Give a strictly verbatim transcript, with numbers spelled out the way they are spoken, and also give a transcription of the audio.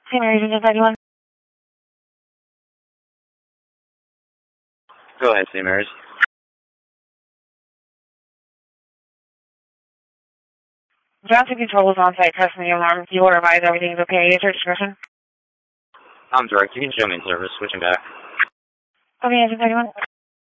Hey, Mary, is that anyone? Go ahead, Saint Mary's. Johnson Control is on site testing the alarm. You will advise everything is okay at your discretion. I'm direct. You can show me in service. Switching back. Okay, is anyone?